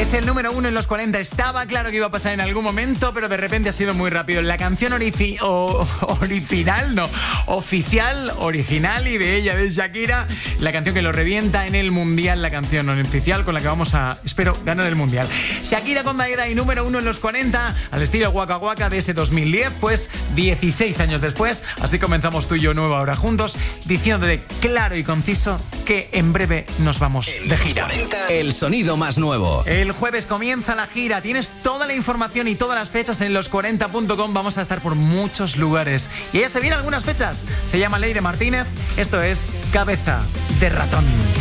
Es el número 1 en los 40. Estaba claro que iba a pasar en algún momento, pero de repente ha sido muy rápido. La canción original y de ella, de Shakira. La canción que lo revienta en el Mundial. La canción oficial con la que vamos a, espero, ganar el Mundial. Shakira con Daida y número 1 en los 40. Al estilo Waka Waka de ese 2010. Pues 16 años después. Así comenzamos tú y yo nueva hora juntos. Diciéndote claro y conciso que en breve nos vamos de gira. El sonido más nuevo. El jueves comienza la gira. Tienes toda la información y todas las fechas en los40.com. Vamos a estar por muchos lugares. Y ya se vienen algunas fechas. Se llama Leire Martínez. Esto es Cabeza de Ratón.